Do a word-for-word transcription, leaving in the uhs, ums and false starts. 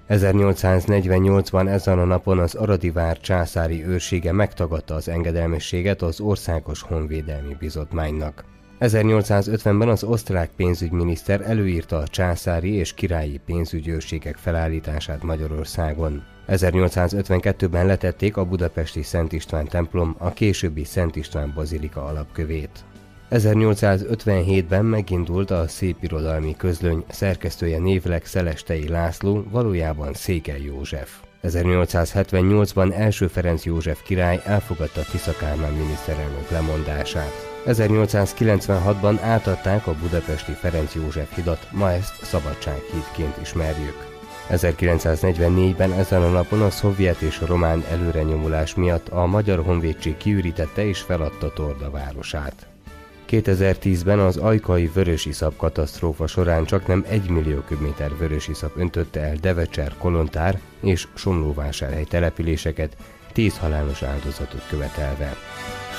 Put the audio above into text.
ezernyolcszáznegyvennyolcban ezen a napon az Aradi vár császári őrsége megtagadta az engedelmességet az Országos Honvédelmi Bizottmánynak. ezernyolcszázötvenben az osztrák pénzügyminiszter előírta a császári és királyi pénzügyőrségek felállítását Magyarországon. ezernyolcszázötvenkettőben letették a budapesti Szent István templom, a későbbi Szent István bazilika alapkövét. ezernyolcszázötvenhétben megindult a Szépirodalmi Közlöny, szerkesztője névleg Szelestei László, valójában Székely József. ezernyolcszázhetvennyolcban első Ferenc József király elfogadta Tisza Kálmán miniszterelnök lemondását. ezernyolcszázkilencvenhatban átadták a budapesti Ferenc József hidat, ma ezt Szabadsághídként ismerjük. ezerkilencszáznegyvennégyben ezen a napon a szovjet és a román előrenyomulás miatt a Magyar Honvédség kiürítette és feladta Torda városát. kétezer-tízben az ajkai vörösiszap katasztrófa során csaknem egy millió köbméter vörösiszap öntötte el Devecser, Kolontár és Somlóvásárhely településeket, tíz halálos áldozatot követelve.